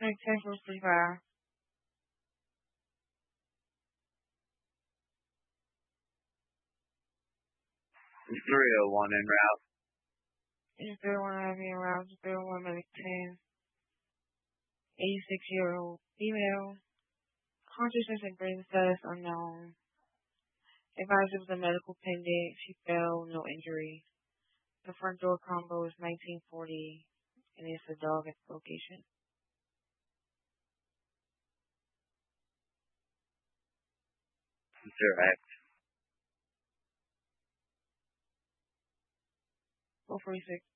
Like 10:45. It's 301 en route. It's 301 Avenue around 301 Medic 10. 86-year-old female. Consciousness and breathing status unknown. Advised it was a medical pendant. She fell, no injury. The front door combo is 1940, and it's a dog at the location. 0X. 446.